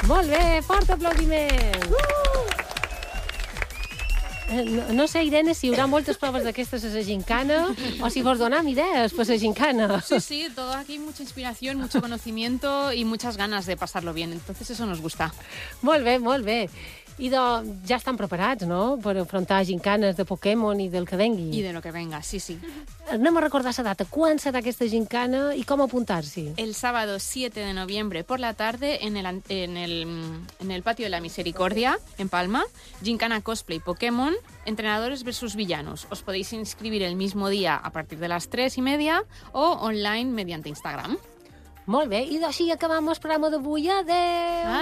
Molt bé, fort aplaudiment! No sé, Irene, si hi haurà moltes proves d'aquestes a la gincana o si vos donam idees per la gincana. Sí, todo aquí mucha inspiración, mucho conocimiento y muchas ganas de pasarlo bien. Entonces eso nos gusta. Molt bé, molt bé. I ja estan preparats, no?, per enfrontar gincanes de Pokémon i del que vengui. Y de lo que venga, sí, sí. Anem a recordar la data. Quan serà aquesta gincana i com apuntar-s'hi? El sábado 7 de noviembre por la tarde en el Patio de la Misericordia, en Palma, Gincana Cosplay Pokémon, entrenadores versus villanos. Os podéis inscribir el mismo día a partir de las 3:30 o online mediante Instagram. Molt bé, i així acabam el programa d'avui. Adéu!